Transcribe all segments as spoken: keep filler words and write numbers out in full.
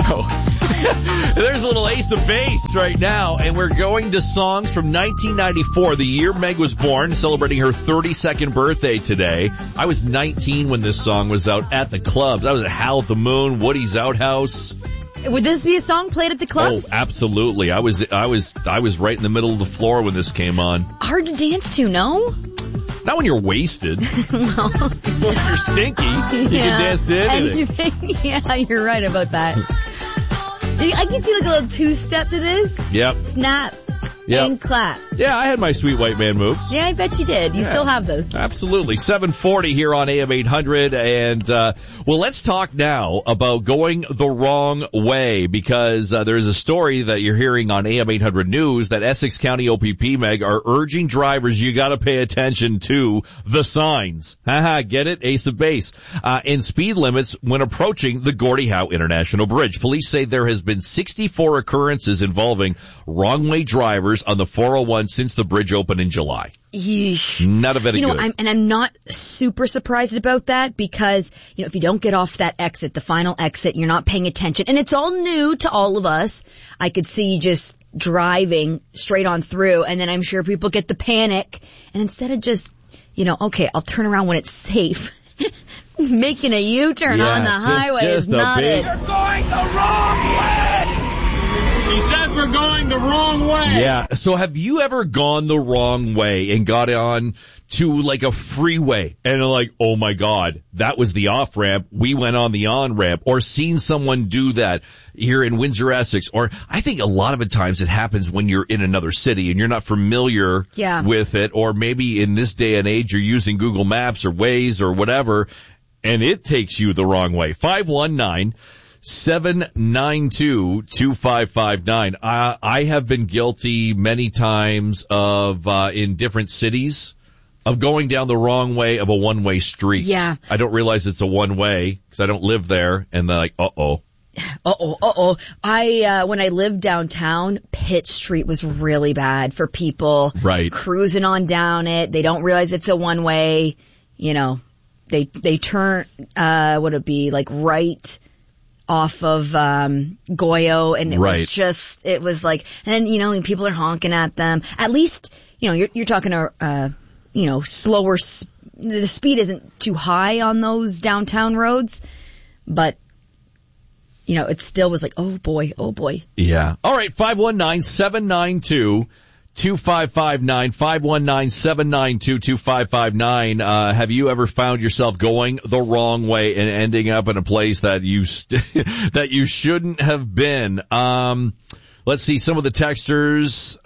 There's a little Ace of Base right now, and we're going to songs from nineteen ninety-four, the year Meg was born, celebrating her thirty-second birthday today. I was nineteen when this song was out at the clubs. I was at Howl at the Moon, Woody's Outhouse. Would this be a song played at the clubs? Oh, absolutely. I was, I was, I was right in the middle of the floor when this came on. Hard to dance to, no? Not when you're wasted. No. If you're stinky, you Yeah. can dance to anything. Anything. Yeah, you're right about that. I can see like a little two-step to this. Yep. Snap. Yep. And clap. Yeah, I had my sweet white man moves. Yeah, I bet you did. You Yeah. still have those. Absolutely. seven forty here on A M eight hundred. And, uh, well, let's talk now about going the wrong way, because uh, there's a story that you're hearing on A M eight hundred News that Essex County O P P, Meg, are urging drivers, you got to pay attention to the signs. Haha, get it? Ace of Base. Uh, and speed limits when approaching the Gordie Howe International Bridge. Police say there has been sixty-four occurrences involving wrong-way drivers on the four oh one since the bridge opened in July. Yeesh. Not a bit of You know, good. I'm, and I'm not super surprised about that because, you know, if you don't get off that exit, the final exit, you're not paying attention. And it's all new to all of us. I could see you just driving straight on through, and then I'm sure people get the panic. And instead of just, you know, okay, I'll turn around when it's safe, making a U-turn Yeah, on the just- highway just is a not big- it. You're going the wrong way! He says we're going the wrong way. Yeah. So have you ever gone the wrong way and got on to like a freeway and like, oh my God, that was the off ramp. We went on the on ramp, or seen someone do that here in Windsor, Essex? Or I think a lot of the times it happens when you're in another city and you're not familiar Yeah. with it. Or maybe in this day and age, you're using Google Maps or Waze or whatever, and it takes you the wrong way. five one nine seven nine two, two five five nine. I, I have been guilty many times of, uh, in different cities, of going down the wrong way of a one-way street. Yeah. I don't realize it's a one-way because I don't live there, and they're like, uh-oh. Uh-oh, uh-oh. I, uh, when I lived downtown, Pitt Street was really bad for people. Right. Cruising on down it. They don't realize it's a one-way, you know, they, they turn, uh, would it be like right off of, um, Goyo, and it Right. was just, it was like, and you know, and people are honking at them. At least, you know, you're, you're talking a, uh, you know, slower, sp- the speed isn't too high on those downtown roads, but, you know, it still was like, oh boy, oh boy. Yeah. All right, five one nine seven nine two, two five five nine, five one nine seven nine two, two five five nine. Uh, have you ever found yourself going the wrong way and ending up in a place that you st- that you shouldn't have been? Um, let's see some of the texters.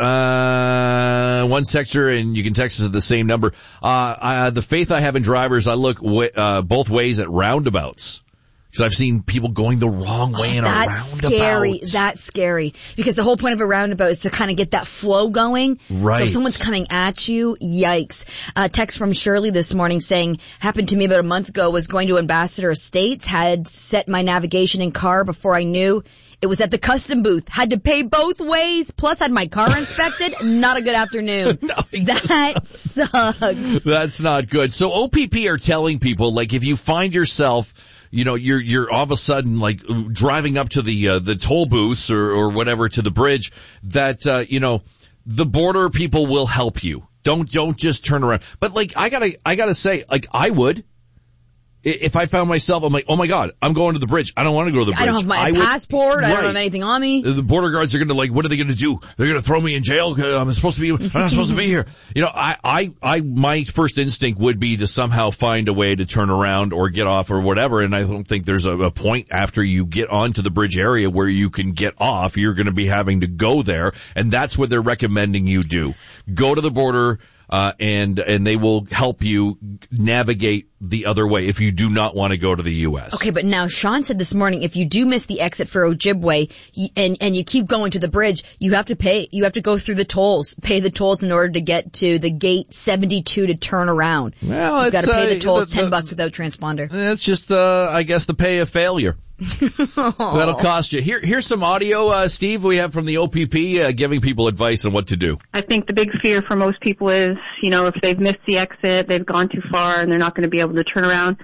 Uh, one texter, and you can text us at the same number. Uh, uh, the faith I have in drivers, I look w- uh, both ways at roundabouts. Because I've seen people going the wrong way in a roundabout. That's scary. That's scary. Because the whole point of a roundabout is to kind of get that flow going. Right. So if someone's coming at you, yikes. A text from Shirley this morning saying, happened to me about a month ago, was going to Ambassador Estates, had set my navigation in car before I knew. It was at the custom booth. Had to pay both ways, plus had my car inspected. Not a good afternoon. No, that sucks. That's not good. So O P P are telling people, like, if you find yourself, you know, you're, you're all of a sudden like driving up to the, uh, the toll booths or, or whatever to the bridge, that, uh, you know, the border people will help you. Don't, don't just turn around. But like, I gotta, I gotta say, like, I would. If I found myself, I'm like, oh my God, I'm going to the bridge. I don't want to go to the bridge. I don't have my I would- passport. I don't Right. have anything on me. The border guards are going to like, what are they going to do? They're going to throw me in jail. I'm supposed to be, I'm not supposed to be here. You know, I, I, I, my first instinct would be to somehow find a way to turn around or get off or whatever. And I don't think there's a, a point after you get onto the bridge area where you can get off. You're going to be having to go there. And that's what they're recommending you do. Go to the border. Uh, and, and they will help you navigate the other way if you do not want to go to the U S. Okay, but now Sean said this morning, if you do miss the exit for Ojibwe y- and, and you keep going to the bridge, you have to pay, you have to go through the tolls, pay the tolls in order to get to the gate seventy-two to turn around. Well, You've got to it's, pay uh, the tolls the- ten the- bucks without transponder. That's just, uh, I guess the pay of failure. That'll cost you. Here, here's some audio, uh, Steve, we have from the O P P, uh, giving people advice on what to do. I think the big fear for most people is, you know, if they've missed the exit, they've gone too far and they're not going to be able to turn around.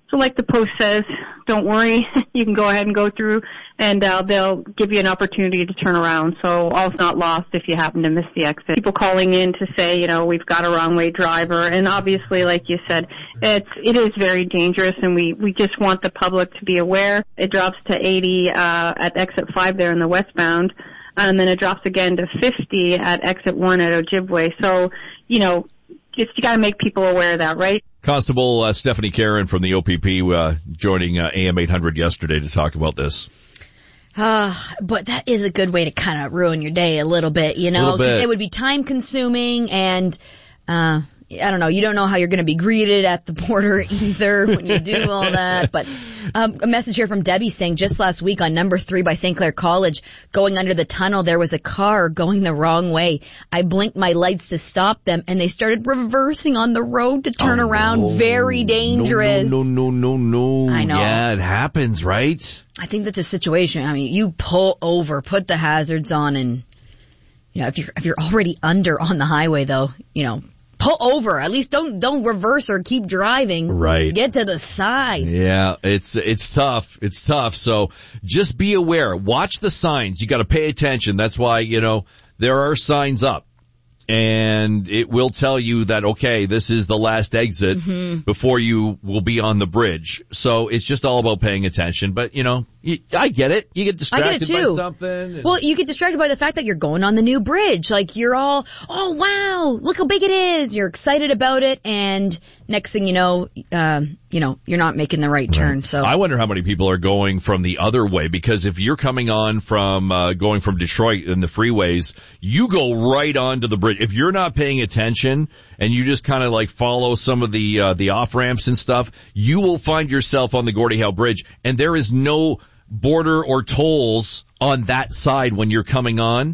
So like the post says, don't worry, you can go ahead and go through, and uh, they'll give you an opportunity to turn around. So all's not lost if you happen to miss the exit. People calling in to say, you know, we've got a wrong way driver, and obviously, like you said, it's it is very dangerous, and we we just want the public to be aware. It drops to eighty uh, at exit five there in the westbound, and then it drops again to fifty at exit one at Ojibwe. So, you know, just you got to make people aware of that, right? Constable uh, Stephanie Karen from the O P P uh, joining uh, A M eight hundred yesterday to talk about this. Uh, but that is a good way to kind of ruin your day a little bit, you know, because it would be time consuming and, uh, I don't know, you don't know how you're going to be greeted at the border either when you do all that. But um, a message here from Debbie saying just last week on number three by Saint Clair College, going under the tunnel, there was a car going the wrong way. I blinked my lights to stop them, and they started reversing on the road to turn oh, around. No. Very dangerous. No, no, no, no, no. I know. Yeah, it happens, right? I think that's a situation. I mean, you pull over, put the hazards on, and you know, if you're if you're already under on the highway, though, you know, pull over. At least don't don't reverse or keep driving. Right. Get to the side. Yeah, it's it's tough. It's tough. So just be aware. Watch the signs. You got to pay attention. That's why, you know, there are signs up. And it will tell you that, okay, this is the last exit mm-hmm. before you will be on the bridge. So it's just all about paying attention. But, you know, you, I get it. You get distracted I get it too. by something. And... Well, you get distracted by the fact that you're going on the new bridge. Like, you're all, oh, wow, look how big it is. You're excited about it. And next thing you know, um, you know, you're not making the right turn. Right. So I wonder how many people are going from the other way, because if you're coming on from, uh, going from Detroit in the freeways, you go right onto the bridge. If you're not paying attention and you just kind of like follow some of the, uh, the off ramps and stuff, you will find yourself on the Gordie Howe Bridge, and there is no border or tolls on that side when you're coming on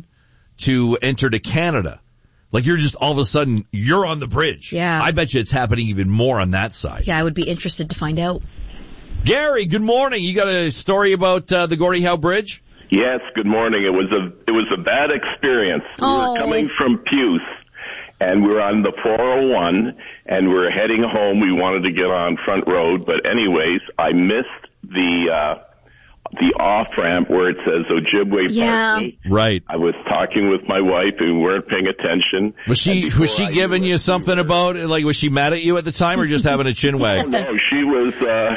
to enter to Canada. Like, you're just all of a sudden, you're on the bridge. Yeah. I bet you it's happening even more on that side. Yeah, I would be interested to find out. Gary, good morning. You got a story about uh, the Gordie Howe Bridge? Yes, good morning. It was a it was a bad experience. We oh. were coming from Puce, and we were on the four oh one, and we were heading home. We wanted to get on Front Road, but anyways, I missed the uh the off-ramp where it says Ojibwe yeah. Parking. Right. I was talking with my wife, and we weren't paying attention. Was she was she I giving you something about it? Like, was she mad at you at the time, or just having a chin wag? Oh, no, she was, uh,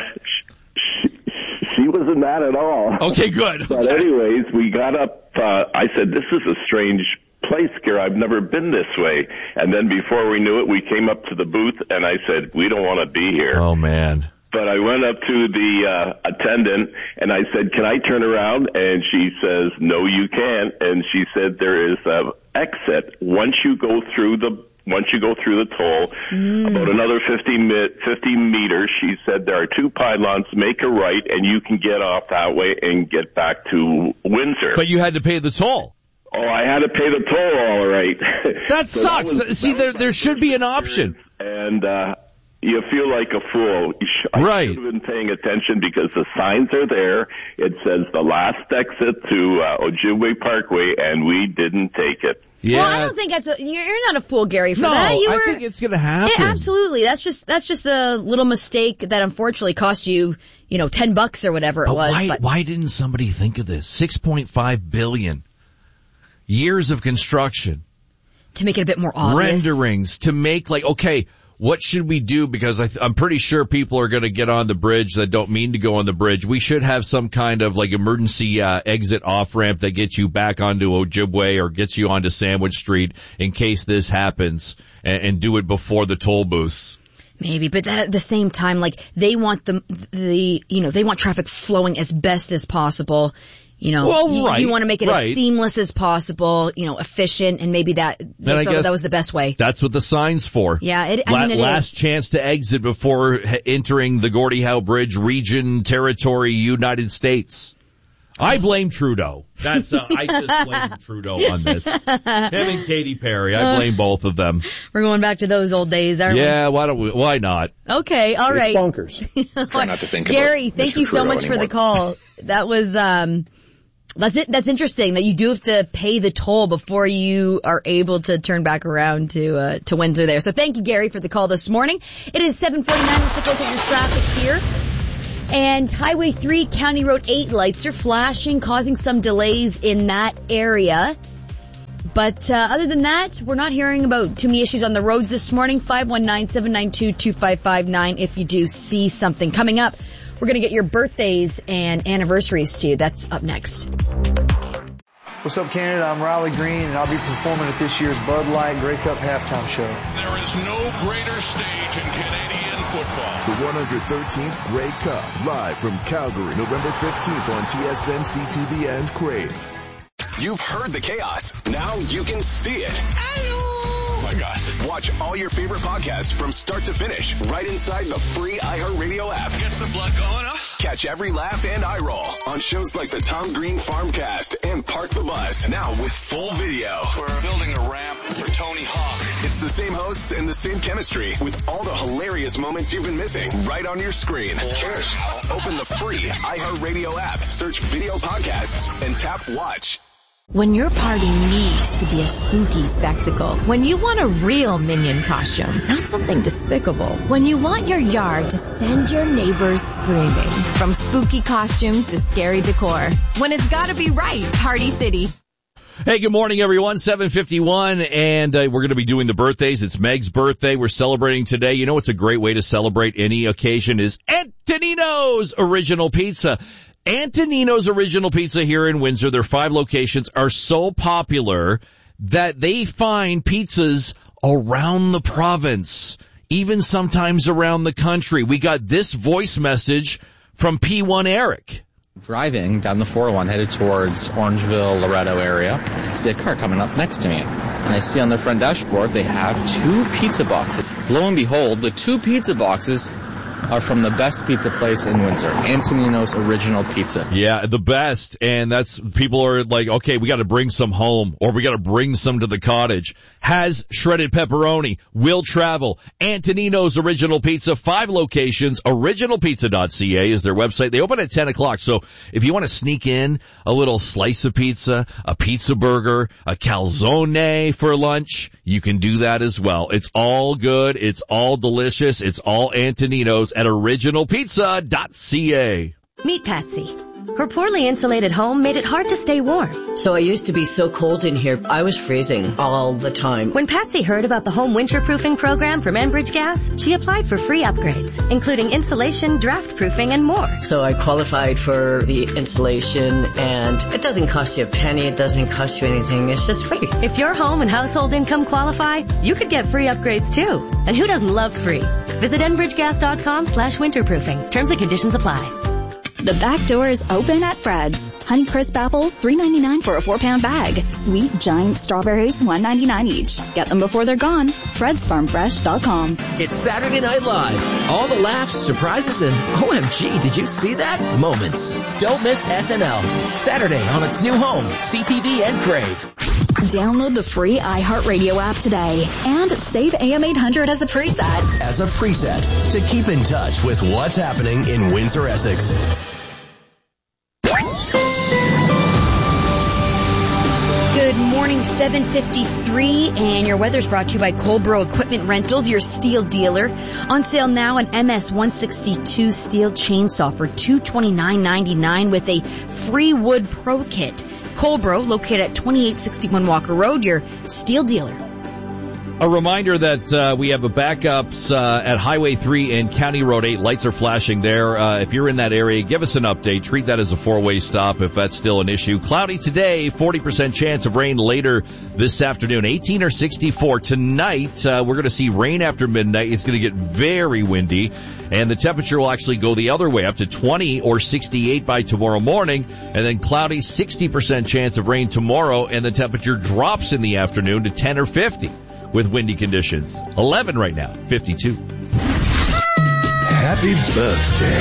she, she wasn't mad at all. Okay, good. But okay. anyways, we got up, uh, I said, this is a strange place, Gary. I've never been this way. And then before we knew it, we came up to the booth, and I said, we don't want to be here. Oh, man. But I went up to the uh, attendant, and I said, can I turn around? And she says, no, you can't. And she said, there is an exit once you go through the once you go through the toll, mm. about another fifty, fifty meters. She said, there are two pylons, make a right, and you can get off that way and get back to Windsor. But you had to pay the toll. Oh, I had to pay the toll, all right. That so sucks. That was, See, that there there should be an option. And, uh, you feel like a fool. I right. should have been paying attention because the signs are there. It says the last exit to uh, Ojibwe Parkway, and we didn't take it. Yeah. Well, I don't think that's a, you're not a fool, Gary, for no, that. You I were, think it's going to happen. Yeah, absolutely. That's just that's just a little mistake that unfortunately cost you, you know, ten bucks or whatever it but was. Why, but why didn't somebody think of this? Six point five billion years of construction to make it a bit more obvious. Renderings to make like okay. What should we do? Because I th- I'm pretty sure people are going to get on the bridge that don't mean to go on the bridge. We should have some kind of like emergency uh, exit off ramp that gets you back onto Ojibwe or gets you onto Sandwich Street in case this happens, and, and do it before the toll booths. Maybe, but that at the same time, like they want the the you know they want traffic flowing as best as possible. You know, well, you, right, you want to make it right. as seamless as possible, you know, efficient, and maybe that they I felt guess that was the best way. That's what the sign's for. Yeah, it, I La- mean, it last is. chance to exit before he- entering the Gordie Howe Bridge region, territory, United States. I blame Trudeau. That's uh, I just blame Trudeau on this. Him and Katy Perry. I blame both of them. We're going back to those old days, aren't yeah, we? why don't we? Why not? Okay, all it's right. bonkers. Try not to think Gary, about thank Mister you so Trudeau much anymore. for the call. That was um. That's it. That's interesting that you do have to pay the toll before you are able to turn back around to uh, to Windsor there. So thank you, Gary, for the call this morning. It is seven forty-nine. Let's take a look at your traffic here. And Highway three, County Road eight, lights are flashing, causing some delays in that area. But uh, other than that, we're not hearing about too many issues on the roads this morning. five one nine, seven nine two, two five five nine if you do see something. Coming up, we're going to get your birthdays and anniversaries to you. That's up next. What's up, Canada? I'm Riley Green, and I'll be performing at this year's Bud Light Grey Cup halftime show. There is no greater stage in Canadian football. The one hundred thirteenth Grey Cup, live from Calgary, November fifteenth on T S N, C T V, and Crave. You've heard the chaos. Now you can see it. Oh my God. Watch all your favorite podcasts from start to finish right inside the free iHeartRadio app. Gets the blood going, huh? Catch every laugh and eye roll on shows like the Tom Green Farmcast and Park the Bus. Now with full video. We're building a ramp for Tony Hawk. It's the same hosts and the same chemistry with all the hilarious moments you've been missing right on your screen. Cheers. Open the free iHeartRadio app, search video podcasts, and tap watch. When your party needs to be a spooky spectacle, when you want a real Minion costume, not something despicable, when you want your yard to send your neighbors screaming, from spooky costumes to scary decor, when it's gotta be right, Party City. Hey, good morning, everyone. seven fifty-one, and uh, we're going to be doing the birthdays. It's Meg's birthday. We're celebrating today. You know what's a great way to celebrate any occasion is Antonino's Original Pizza. Antonino's Original Pizza here in Windsor, their five locations, are so popular that they find pizzas around the province, even sometimes around the country. We got this voice message from P one Eric. Driving down the four oh one headed towards Orangeville, Loretto area, I see a car coming up next to me. And I see on their front dashboard they have two pizza boxes. Lo and behold, the two pizza boxes are from the best pizza place in Windsor, Antonino's Original Pizza. Yeah, the best. And that's, people are like, okay, we got to bring some home, or we got to bring some to the cottage. Has shredded pepperoni, will travel. Antonino's Original Pizza, five locations. original pizza dot c a is their website. They open at ten o'clock. So if you want to sneak in a little slice of pizza, a pizza burger, a calzone for lunch, you can do that as well. It's all good. It's all delicious. It's all Antonino's at original pizza dot c a. Meet Patsy. Her poorly insulated home made it hard to stay warm. So I used to be so cold in here, I was freezing all the time. When Patsy heard about the home winterproofing program from Enbridge Gas, she applied for free upgrades, including insulation, draft proofing, and more. So I qualified for the insulation, and it doesn't cost you a penny, it doesn't cost you anything, it's just free. If your home and household income qualify, you could get free upgrades too. And who doesn't love free? Visit enbridgegas.com slash winterproofing. Terms and conditions apply. The back door is open at Fred's. Honeycrisp apples, three ninety-nine for a four-pound bag. Sweet giant strawberries, one ninety-nine each. Get them before they're gone. Fred's Farm Fresh dot com. It's Saturday Night Live. All the laughs, surprises, and O M G, did you see that? Moments. Don't miss S N L. Saturday on its new home, C T V and Crave. Download the free iHeartRadio app today and save A M eight hundred as a preset. As a preset to keep in touch with what's happening in Windsor, Essex. Good morning, seven fifty-three, and your weather's brought to you by Colbro Equipment Rentals, your steel dealer. On sale now, an M S one sixty-two steel chainsaw for two hundred twenty-nine ninety-nine with a free wood pro kit. Colbro, located at twenty-eight sixty-one Walker Road, your steel dealer. A reminder that uh, we have a backups uh, at Highway three and County Road eight. Lights are flashing there. Uh, if you're in that area, give us an update. Treat that as a four-way stop if that's still an issue. Cloudy today, forty percent chance of rain later this afternoon. eighteen or sixty-four tonight. Uh, we're going to see rain after midnight. It's going to get very windy, and the temperature will actually go the other way, up to twenty or sixty-eight by tomorrow morning, and then cloudy, sixty percent chance of rain tomorrow, and the temperature drops in the afternoon to ten or fifty. With windy conditions. eleven right now, fifty-two. Happy birthday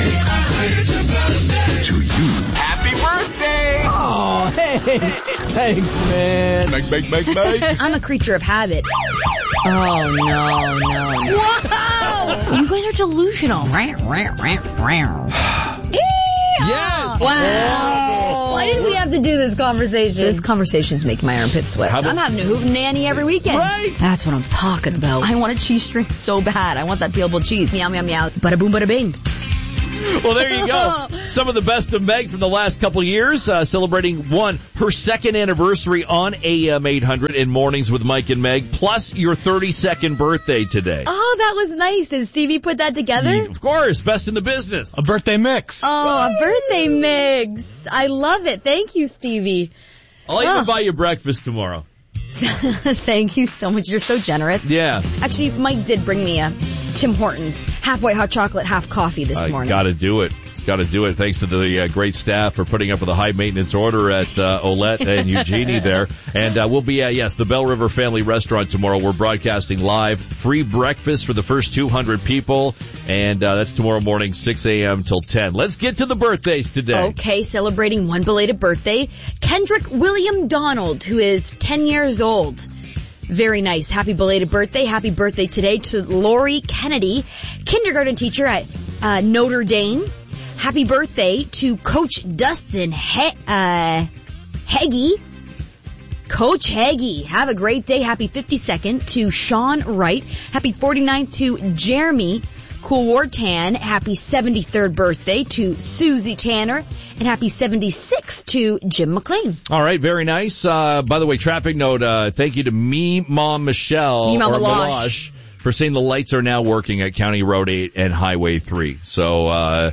to you. Happy birthday! Oh, hey! Thanks, man. Make, make, make, make. I'm a creature of habit. Oh, no, no. Whoa! You guys are delusional. Yes! Wow. Why did we have to do this conversation? This conversation is making my armpits sweat. I'm having a hoot nanny every weekend. Right. That's what I'm talking about. I want a cheese string so bad. I want that peelable cheese. Meow, meow, meow. Bada boom, bada bing. Well, there you go. Some of the best of Meg from the last couple of years, uh, celebrating one, her second anniversary on A M eight hundred in Mornings with Mike and Meg, plus your thirty-second birthday today. Oh, that was nice. Did Stevie put that together? Mm, of course, best in the business. A birthday mix. Oh, a birthday mix. I love it. Thank you, Stevie. I'll even oh. buy you breakfast tomorrow. Thank you so much. You're so generous. Yeah. Actually, Mike did bring me a Tim Hortons half white hot chocolate, half coffee this I morning. Gotta do it. Gotta do it. Thanks to the uh, great staff for putting up with a high maintenance order at uh, Olette and Eugenie there. And uh, we'll be at, yes, the Bell River Family Restaurant tomorrow. We're broadcasting live. Free breakfast for the first two hundred people. And uh, that's tomorrow morning, six a.m. till ten. Let's get to the birthdays today. Okay, celebrating one belated birthday. Kendrick William Donald, who is ten years old. Very nice. Happy belated birthday. Happy birthday today to Lori Kennedy, kindergarten teacher at uh, Notre Dame. Happy birthday to Coach Dustin he- uh, Heggie. Coach Heggie. Have a great day. Happy fifty-second to Sean Wright. Happy forty-ninth to Jeremy Coolwartan. Happy seventy-third birthday to Susie Tanner. And happy seventy-sixth to Jim McLean. All right, very nice. Uh, by the way, traffic note, uh, thank you to me, Mom, Michelle, Me, Mom, or Meloche. Meloche, for saying the lights are now working at County Road eight and Highway three. So, uh,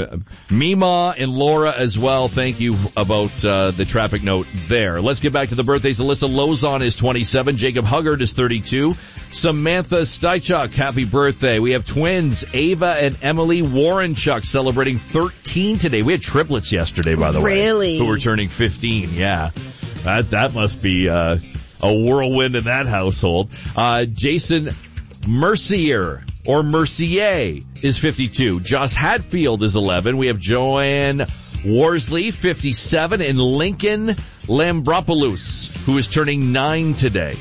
Mima and Laura as well, thank you about uh, the traffic note there. Let's get back to the birthdays. Alyssa Lozon is twenty-seven. Jacob Huggard is thirty-two. Samantha Stychuk, happy birthday. We have twins, Ava and Emily Warrenchuk, celebrating thirteen today. We had triplets yesterday, by the way. Really? Who were turning fifteen, yeah. That, that must be uh, a whirlwind in that household. Uh, Jason Mercier, or Mercier, is fifty-two. Joss Hadfield is eleven. We have Joanne Worsley, fifty-seven, and Lincoln Lambropoulos, who is turning nine today.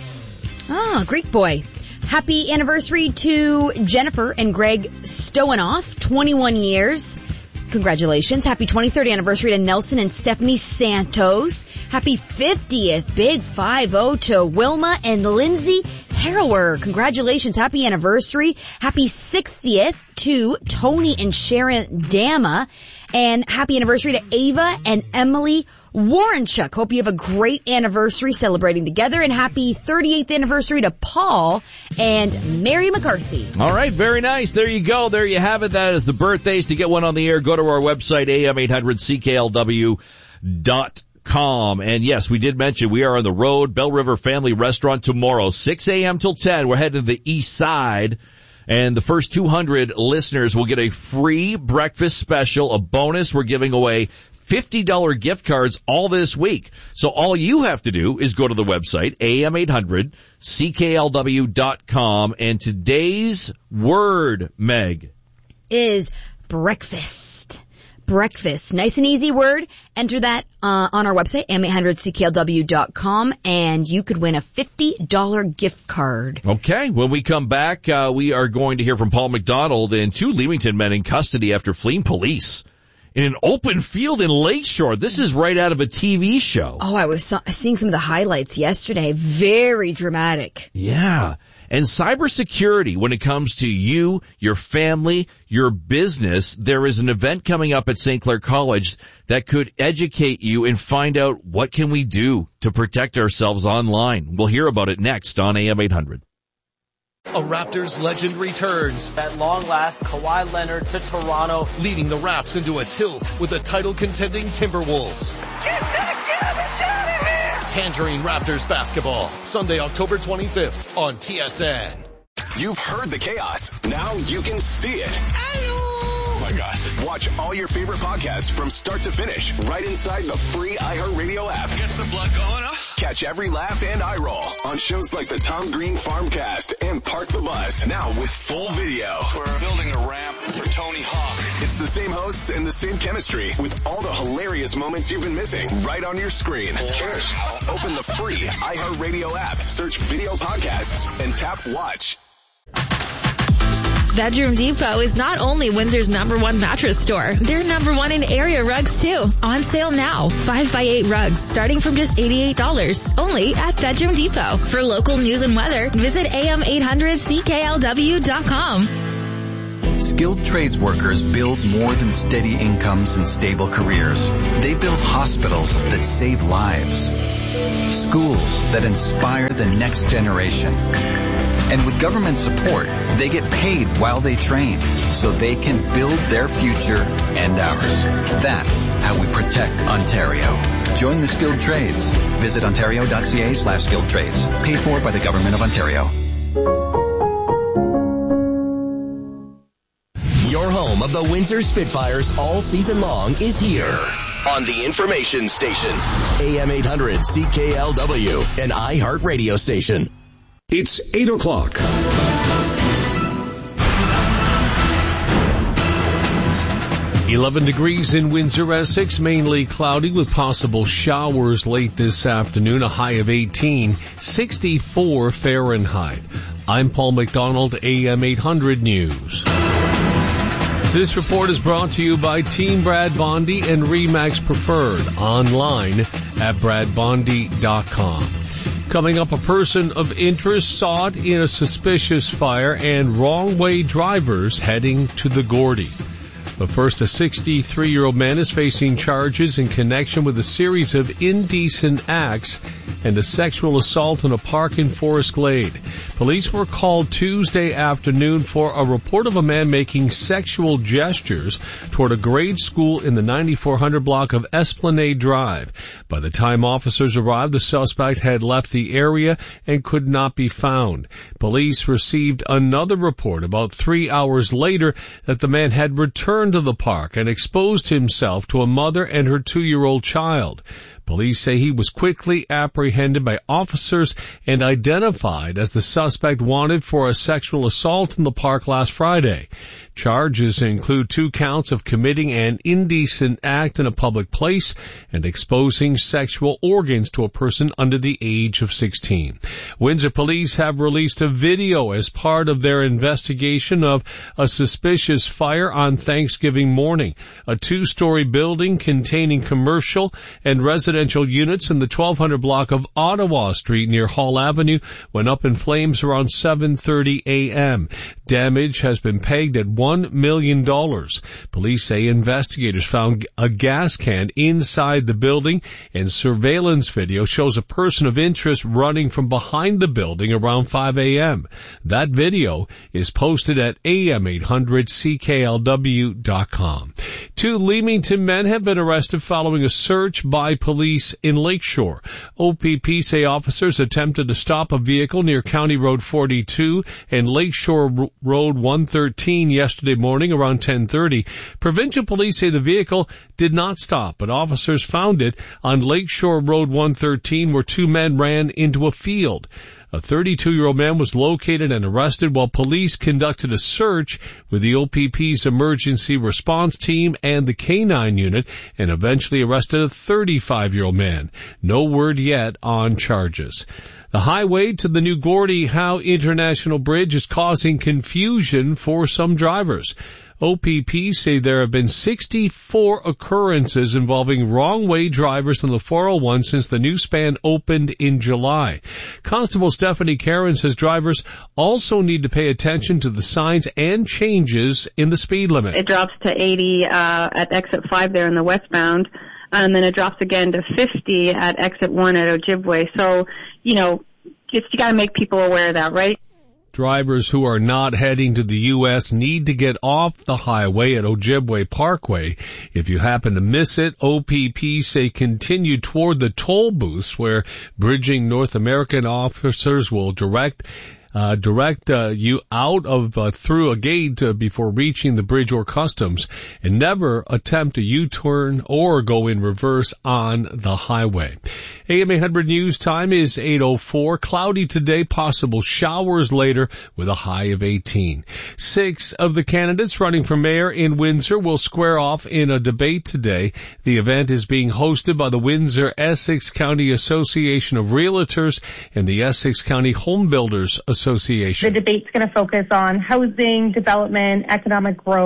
Oh, Greek boy. Happy anniversary to Jennifer and Greg Stowenoff, twenty-one years. Congratulations. Happy twenty-third anniversary to Nelson and Stephanie Santos. Happy fiftieth, big five oh to Wilma and Lindsay Harrower. Congratulations. Happy anniversary. Happy sixtieth to Tony and Sharon Dama. And happy anniversary to Ava and Emily Warrenchuk. Hope you have a great anniversary celebrating together. And happy thirty-eighth anniversary to Paul and Mary McCarthy. All right, very nice. There you go. There you have it. That is the birthdays. To get one on the air, go to our website, A M eight hundred C K L W dot com. And yes, we did mention we are on the road, Bell River Family Restaurant tomorrow, six a.m. till ten. We're heading to the east side. And the first two hundred listeners will get a free breakfast special, a bonus. We're giving away fifty dollars gift cards all this week. So all you have to do is go to the website, A M eight hundred C K L W dot com. And today's word, Meg, is breakfast. Breakfast. Nice and easy word. Enter that uh, on our website, A M eight hundred C K L W dot com, and you could win a fifty dollars gift card. Okay. When we come back, uh, we are going to hear from Paul McDonald and two Leamington men in custody after fleeing police in an open field in Lakeshore. This is right out of a T V show. Oh, I was so- seeing some of the highlights yesterday. Very dramatic. Yeah. And cybersecurity, when it comes to you, your family, your business, there is an event coming up at Saint Clair College that could educate you and find out what can we do to protect ourselves online. We'll hear about it next on A M eight hundred. A Raptors legend returns. At long last, Kawhi Leonard to Toronto, leading the Raps into a tilt with the title-contending Timberwolves. Get that garbage out of here! Tangerine Raptors basketball, Sunday, October twenty-fifth on T S N. You've heard the chaos. Now you can see it. Oh my gosh. Watch all your favorite podcasts from start to finish right inside the free iHeartRadio app. Gets the blood going, huh? Catch every laugh and eye roll on shows like the Tom Green Farmcast and Park the Bus. Now with full video. We're building a ramp for Tony Hawk. It's the same hosts and the same chemistry with all the hilarious moments you've been missing right on your screen. Cheers. Open the free iHeartRadio app, search video podcasts, and tap watch. Bedroom Depot is not only Windsor's number one mattress store, they're number one in area rugs too. On sale now. five by eight rugs starting from just eighty-eight dollars. Only at Bedroom Depot. For local news and weather, visit A M eight hundred C K L W dot com. Skilled trades workers build more than steady incomes and stable careers. They build hospitals that save lives, schools that inspire the next generation. And with government support, they get paid while they train so they can build their future and ours. That's how we protect Ontario. Join the skilled trades. Visit ontario.ca slash skilled trades. Paid for by the Government of Ontario. Your home of the Windsor Spitfires all season long is here on the information station. A M eight hundred C K L W, an iHeart radio station. It's eight o'clock. eleven degrees in Windsor, Essex, mainly cloudy with possible showers late this afternoon, a high of eighteen, sixty-four Fahrenheit. I'm Paul McDonald, A M eight hundred News. This report is brought to you by Team Brad Bondi and Remax Preferred, online at brad bondi dot com. Coming up, a person of interest sought in a suspicious fire and wrong-way drivers heading to the Gordy. But first, a sixty-three-year-old man is facing charges in connection with a series of indecent acts and a sexual assault in a park in Forest Glade. Police were called Tuesday afternoon for a report of a man making sexual gestures toward a grade school in the ninety-four hundred block of Esplanade Drive. By the time officers arrived, the suspect had left the area and could not be found. Police received another report about three hours later that the man had returned to the park and exposed himself to a mother and her two-year-old child. Police say he was quickly apprehended by officers and identified as the suspect wanted for a sexual assault in the park last Friday. Charges include two counts of committing an indecent act in a public place and exposing sexual organs to a person under the age of sixteen. Windsor police have released a video as part of their investigation of a suspicious fire on Thanksgiving morning. A two-story building containing commercial and residential units in the twelve hundred block of Ottawa Street near Hall Avenue went up in flames around seven thirty a.m. Damage has been pegged at one million dollars. Police say investigators found a gas can inside the building, and surveillance video shows a person of interest running from behind the building around five a.m. That video is posted at A M eight hundred C K L W dot com. Two Leamington men have been arrested following a search by police in Lakeshore. O P P say officers attempted to stop a vehicle near County Road forty-two and Lakeshore Road one thirteen yesterday morning around ten thirty. Provincial police say the vehicle did not stop, but officers found it on Lakeshore Road one thirteen where two men ran into a field. A thirty-two-year-old man was located and arrested while police conducted a search with the O P P's emergency response team and the K nine unit and eventually arrested a thirty-five-year-old man. No word yet on charges. The highway to the new Gordie Howe International Bridge is causing confusion for some drivers. O P P say there have been sixty-four occurrences involving wrong-way drivers on the four oh one since the new span opened in July. Constable Stephanie Karen says drivers also need to pay attention to the signs and changes in the speed limit. It drops to eighty uh, at exit five there in the westbound, and then it drops again to fifty at exit one at Ojibwe. So, you know, just you got to make people aware of that, right? Drivers who are not heading to the U S need to get off the highway at Ojibwe Parkway. If you happen to miss it, O P P say continue toward the toll booths where Bridging North American officers will direct Uh, direct uh, you out of uh, through a gate uh, before reaching the bridge or customs, and never attempt a U-turn or go in reverse on the highway. A M eight hundred News time is eight oh four. Cloudy today, possible showers later with a high of eighteen. Six of the candidates running for mayor in Windsor will square off in a debate today. The event is being hosted by the Windsor-Essex County Association of Realtors and the Essex County Home Builders Association. The debate's going to focus on housing, development, economic growth,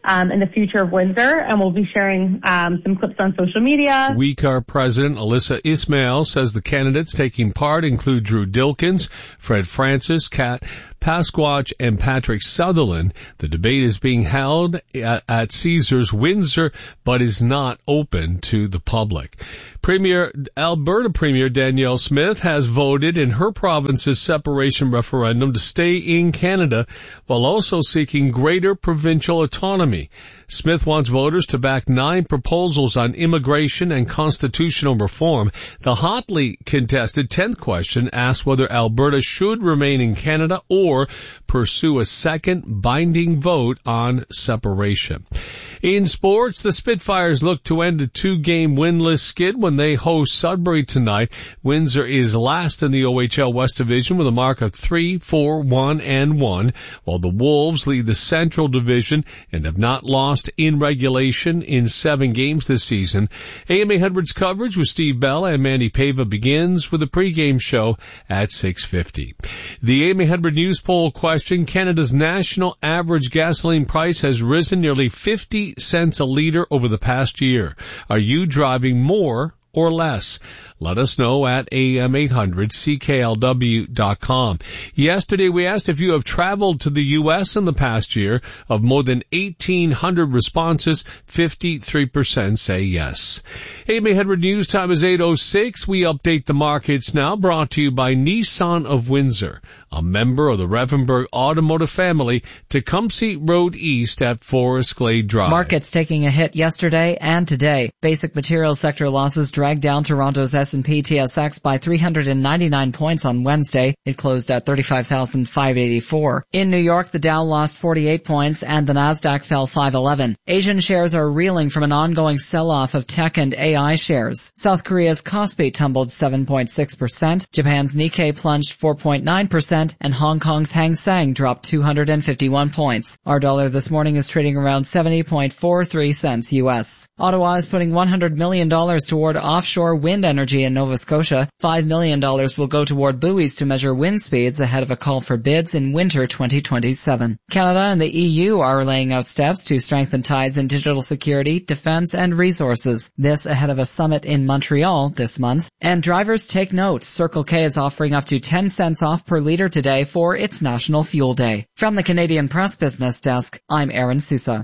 um, and the future of Windsor, and we'll be sharing um, some clips on social media. W E C A R President Alyssa Ismail says the candidates taking part include Drew Dilkins, Fred Francis, Kat Pasquatch, and Patrick Sutherland. The debate is being held at, at Caesars Windsor, but is not open to the public. Premier Alberta Premier Danielle Smith has voted in her province's separation referendum to stay in Canada while also seeking greater provincial autonomy. Smith wants voters to back nine proposals on immigration and constitutional reform. The hotly contested tenth question asks whether Alberta should remain in Canada or pursue a second binding vote on separation. In sports, the Spitfires look to end a two-game winless skid when they host Sudbury tonight. Windsor is last in the O H L West Division with a mark of three, four, one, and one, while the Wolves lead the Central Division and have not lost in regulation in seven games this season. A M eight hundred's coverage with Steve Bell and Mandy Pava begins with a pregame show at six fifty. The A M eight hundred News Poll question: Canada's national average gasoline price has risen nearly fifty cents a liter over the past year. Are you driving more or less? Let us know at A M eight hundred C K L W dot com. Yesterday we asked if you have traveled to the U S in the past year. Of more than eighteen hundred responses, fifty-three percent say yes. A M eight hundred News Time is eight oh six. We update the markets now, brought to you by Nissan of Windsor, a member of the Revenberg Automotive family, Tecumseh Road East at Forest Glade Drive. Markets taking a hit yesterday and today. Basic materials sector losses dragged down Toronto's S and P T S X by three hundred ninety-nine points on Wednesday. It closed at thirty-five thousand five hundred eighty-four. In New York, the Dow lost forty-eight points and the Nasdaq fell five eleven. Asian shares are reeling from an ongoing sell-off of tech and A I shares. South Korea's Kospi tumbled seven point six percent. Japan's Nikkei plunged four point nine percent. And Hong Kong's Hang Seng dropped two hundred fifty-one points. Our dollar this morning is trading around seventy point four three cents U S. Ottawa is putting one hundred million dollars toward offshore wind energy in Nova Scotia. five million dollars will go toward buoys to measure wind speeds ahead of a call for bids in winter twenty twenty-seven. Canada and the E U are laying out steps to strengthen ties in digital security, defense, and resources. This ahead of a summit in Montreal this month. And drivers take note. Circle K is offering up to ten cents off per liter today for its National Fuel Day. From the Canadian Press Business Desk, I'm Aaron Sousa.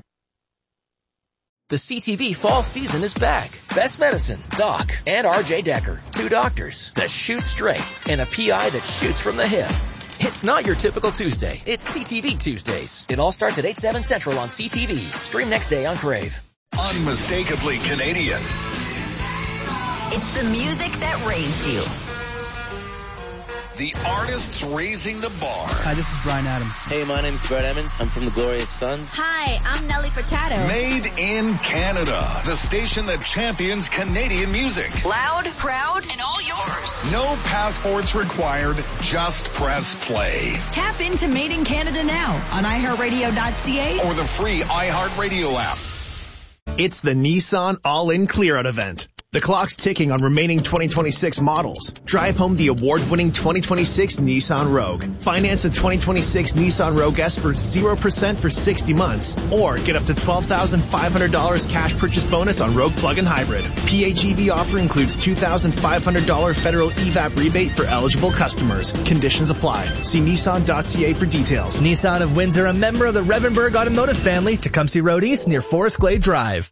The C T V fall season is back. Best Medicine, Doc, and R J Decker. Two doctors that shoot straight and a P I that shoots from the hip. It's not your typical Tuesday. It's C T V Tuesdays. It all starts at eight, seven Central on C T V. Stream next day on Crave. Unmistakably Canadian. It's the music that raised you. The artists raising the bar. Hi, this is Brian Adams. Hey, my name's Brett Emmons. I'm from the Glorious Sons. Hi, I'm Nelly Furtado. Made in Canada, the station that champions Canadian music. Loud, proud, and all yours. No passports required, just press play. Tap into Made in Canada now on i heart radio dot c a or the free iHeartRadio app. It's the Nissan All-In Clear-Out event. The clock's ticking on remaining twenty twenty-six models. Drive home the award-winning twenty twenty-six Nissan Rogue. Finance a twenty twenty-six Nissan Rogue S for zero percent for sixty months. Or get up to twelve thousand five hundred dollars cash purchase bonus on Rogue Plug-in Hybrid. P H E V offer includes two thousand five hundred dollars federal E V A P rebate for eligible customers. Conditions apply. See Nissan dot c a for details. Nissan of Windsor, a member of the Revenberg Automotive family, Tecumseh Road East near Forest Glade Drive.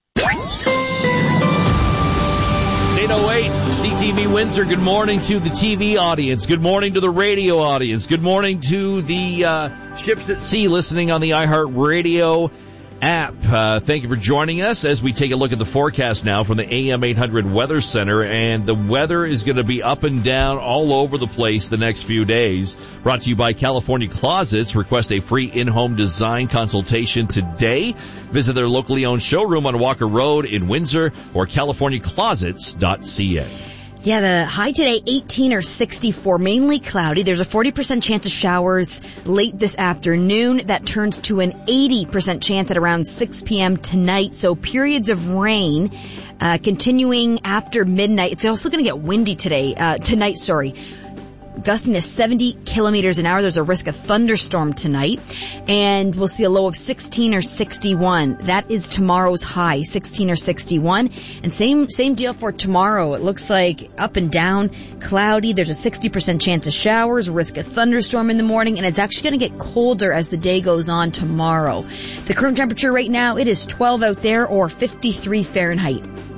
eight oh eight, C T V Windsor, good morning to the T V audience. Good morning to the radio audience. Good morning to the uh, ships at sea listening on the iHeartRadio app. Uh, thank you for joining us as we take a look at the forecast now from the A M eight hundred Weather Center. And the weather is going to be up and down all over the place the next few days. Brought to you by California Closets. Request a free in-home design consultation today. Visit their locally owned showroom on Walker Road in Windsor or california closets dot c a. Yeah, the high today, eighteen or sixty-four, mainly cloudy. There's a forty percent chance of showers late this afternoon. That turns to an eighty percent chance at around six p.m. tonight. So periods of rain uh continuing after midnight. It's also going to get windy today, uh tonight, sorry. gusting to seventy kilometers an hour. There's a risk of thunderstorm tonight. And we'll see a low of sixteen or sixty-one. That is tomorrow's high, sixteen or sixty-one. And same same deal for tomorrow. It looks like up and down, cloudy. There's a sixty percent chance of showers, risk of thunderstorm in the morning, and it's actually going to get colder as the day goes on tomorrow. The current temperature right now, it is twelve out there or fifty-three Fahrenheit.